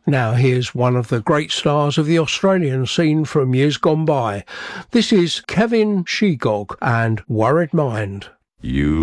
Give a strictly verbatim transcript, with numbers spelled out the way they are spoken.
Now here's one of the great stars of the Australian scene from years gone by. This is Kevin Sheegog and Worried Mind. You